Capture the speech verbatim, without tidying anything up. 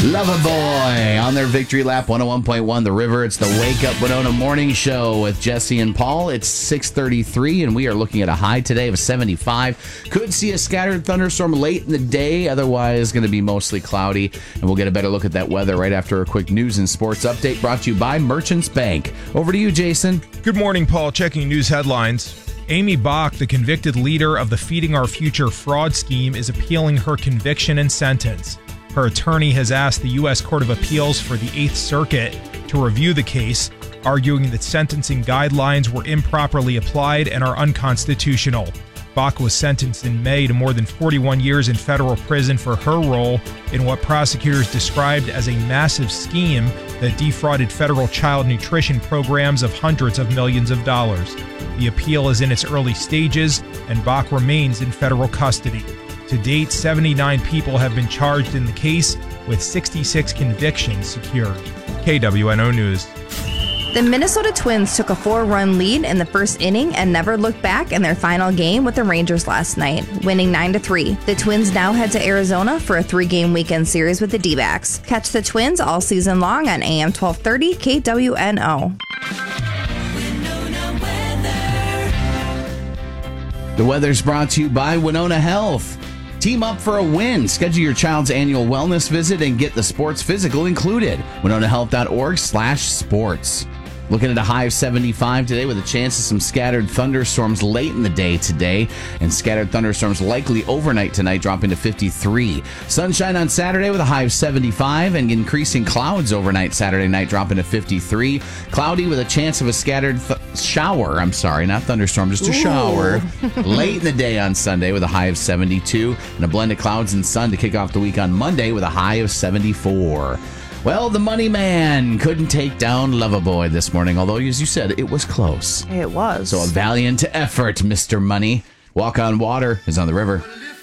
Loverboy on their Victory Lap one oh one point one The River. It's the Wake Up Winona Morning Show with Jesse and Paul. It's six thirty-three, and we are looking at a high today of seventy-five. Could see a scattered thunderstorm late in the day. Otherwise, going to be mostly cloudy, and we'll get a better look at that weather right after a quick news and sports update brought to you by Merchants Bank. Over to you, Jason. Good morning, Paul. Checking news headlines. Amy Bach, the convicted leader of the Feeding Our Future fraud scheme, is appealing her conviction and sentence. Her attorney has asked the U S Court of Appeals for the Eighth Circuit to review the case, arguing that sentencing guidelines were improperly applied and are unconstitutional. Bach was sentenced in May to more than forty-one years in federal prison for her role in what prosecutors described as a massive scheme that defrauded federal child nutrition programs of hundreds of millions of dollars. The appeal is in its early stages, and Bach remains in federal custody. To date, seventy-nine people have been charged in the case, with sixty-six convictions secured. K W N O News. The Minnesota Twins took a four-run lead in the first inning and never looked back in their final game with the Rangers last night, winning nine to three. The Twins now head to Arizona for a three-game weekend series with the D-backs. Catch the Twins all season long on A M twelve thirty K W N O. The weather's brought to you by Winona Health. Team up for a win. Schedule your child's annual wellness visit and get the sports physical included. winona health dot org slash sports. Looking at a high of seventy-five today with a chance of some scattered thunderstorms late in the day today, and scattered thunderstorms likely overnight tonight, dropping to fifty-three. Sunshine on Saturday with a high of seventy-five, and increasing clouds overnight Saturday night, dropping to fifty-three. Cloudy with a chance of a scattered th- shower. I'm sorry, not thunderstorm, just a Ooh. shower. Late in the day on Sunday with a high of seventy-two, and a blend of clouds and sun to kick off the week on Monday with a high of seventy-four. Well, the money man couldn't take down Loverboy this morning, although, as you said, it was close. It was. So a valiant effort, Mister Money. Walk on Water is on the river.